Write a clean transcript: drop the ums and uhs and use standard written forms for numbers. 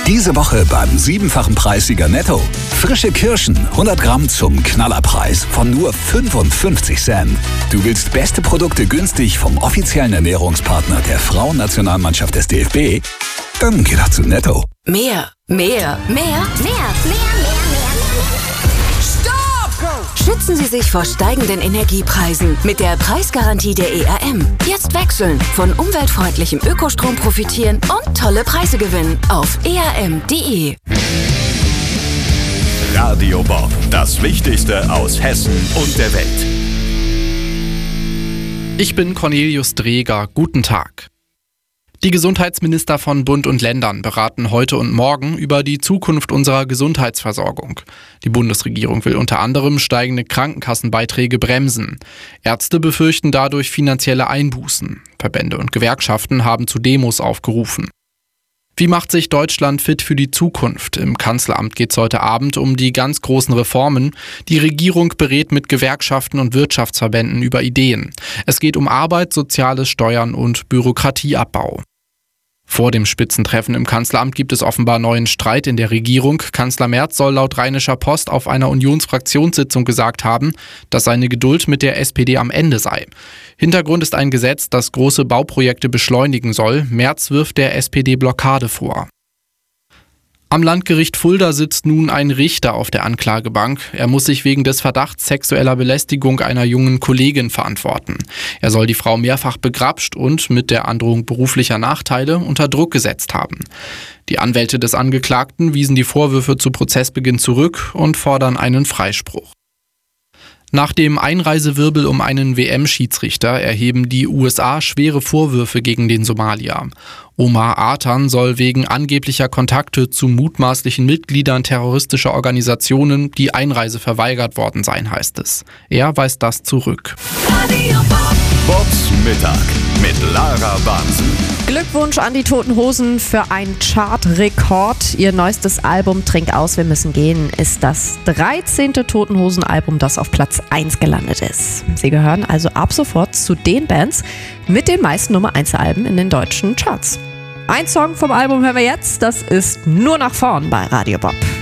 Diese Woche beim 7-fachen Preissieger Netto. Frische Kirschen, 100 Gramm zum Knallerpreis von nur 55 Cent. Du willst beste Produkte günstig vom offiziellen Ernährungspartner der Frauennationalmannschaft des DFB? Dann geh doch zu Netto. Mehr. Stopp! Schützen Sie sich vor steigenden Energiepreisen mit der Preisgarantie der ERM. Jetzt wechseln, von umweltfreundlichem Ökostrom profitieren und tolle Preise gewinnen auf erm.de. Radio Bob, das Wichtigste aus Hessen und der Welt. Ich bin Cornelius Dreger. Guten Tag. Die Gesundheitsminister von Bund und Ländern beraten heute und morgen über die Zukunft unserer Gesundheitsversorgung. Die Bundesregierung will unter anderem steigende Krankenkassenbeiträge bremsen. Ärzte befürchten dadurch finanzielle Einbußen. Verbände und Gewerkschaften haben zu Demos aufgerufen. Wie macht sich Deutschland fit für die Zukunft? Im Kanzleramt geht es heute Abend um die ganz großen Reformen. Die Regierung berät mit Gewerkschaften und Wirtschaftsverbänden über Ideen. Es geht um Arbeit, Soziales, Steuern und Bürokratieabbau. Vor dem Spitzentreffen im Kanzleramt gibt es offenbar neuen Streit in der Regierung. Kanzler Merz soll laut Rheinischer Post auf einer Unionsfraktionssitzung gesagt haben, dass seine Geduld mit der SPD am Ende sei. Hintergrund ist ein Gesetz, das große Bauprojekte beschleunigen soll. Merz wirft der SPD Blockade vor. Am Landgericht Fulda sitzt nun ein Richter auf der Anklagebank. Er muss sich wegen des Verdachts sexueller Belästigung einer jungen Kollegin verantworten. Er soll die Frau mehrfach begrapscht und mit der Androhung beruflicher Nachteile unter Druck gesetzt haben. Die Anwälte des Angeklagten wiesen die Vorwürfe zu Prozessbeginn zurück und fordern einen Freispruch. Nach dem Einreisewirbel um einen WM-Schiedsrichter erheben die USA schwere Vorwürfe gegen den Somalier. Omar Artan soll wegen angeblicher Kontakte zu mutmaßlichen Mitgliedern terroristischer Organisationen die Einreise verweigert worden sein, heißt es. Er weist das zurück. Bobs Mittag mit Lara Bansen. Glückwunsch an die Toten Hosen für einen Chartrekord. Ihr neuestes Album Trink aus, wir müssen gehen ist das 13. Toten Hosen Album, das auf Platz 1 gelandet ist. Sie gehören also ab sofort zu den Bands mit den meisten Nummer 1 Alben in den deutschen Charts. Ein Song vom Album hören wir jetzt, das ist Nur nach vorn bei Radio Bob.